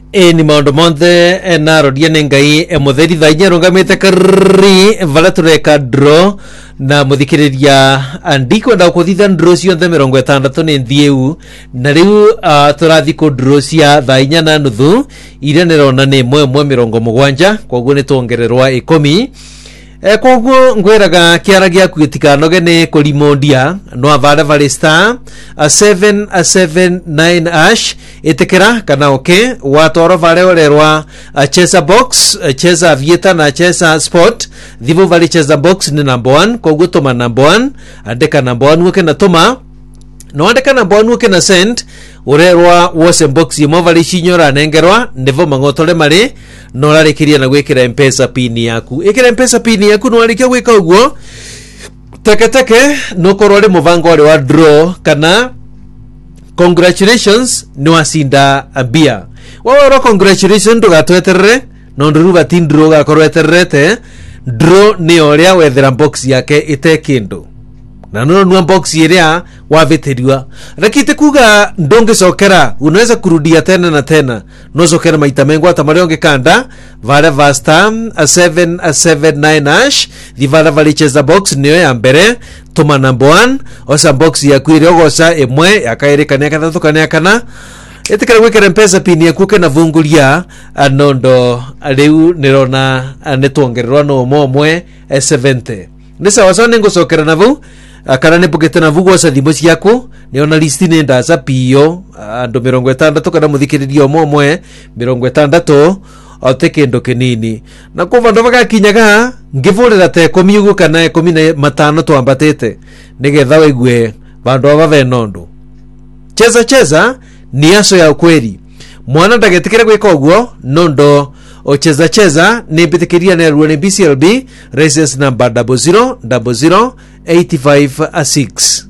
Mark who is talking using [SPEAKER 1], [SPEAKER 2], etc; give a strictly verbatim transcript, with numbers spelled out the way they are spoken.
[SPEAKER 1] E ni maundu monthe na rodia nengai e mutheri thainya rungamite kari vala tureka draw na muthikiriria andiko nda kuthitha draw cionthe mirongo itandatu ni nthieu na riu uh, turathi ku draw cia thainya na nuthu iria nirona ni mwe mwe mirongo mugwanja koguo ni tuongererwa ikumi. E koguo ngwiraga kiara giaku gitikanoge ni kurimondia no avale vale star a seven a seven nine ash itekera kana okay watoro vale olerwa cheza box cheza vieta na cheza sport dhivo vale cheza box ni number one koguo toma number one andika number one uke na toma no andika number one uke na send urerwa wose box yemo vale shinyora nengerwa nevo mangotole mari no rarikiria na gwikira M-Pesa pin yaku ikira M-Pesa pin yaku no arikia gwika uguo teke teke no korore muvango wale wa draw kana congratulations no asinda abia wawo congratulations ndugatweterere no nduruva tin draw gakorweterete draw ni oria wethera box yake itekindu na no nwa box iria waveteriwa rakite kuga ndonge sokera unaweza kurudia tena na tena no sokera maita mengo hata marionge kanda vale vasta a seven a seven nine ash divala vale cheza box niyo ya mbere toma number one osa box ya kuire ogosa emwe yakaire kanya katatu kanya kana etikara gwikira M-Pesa pin yaku kana vungulia anondo riu nirona netuongererwa no momwe seventy nisa wasone ngosokera navu akara ne pokete na vugo sa thimo ciaku ni ona listi ne ndaza pio andu mirongo itandatu kana muthikiriria omwe mirongo itandatu oteke ndo kinini na kuva ndo bagakinyaga ngivurira te komiugo kana ikumi na matano twambatete nigetha wigwe bandu abave nondu cheza cheza ni aso ya ukweli mwana ndagetikira gwika uguo nondo o cheza cheza ni bitikiria na ruone B C L B races number zero zero zero zero eight five six.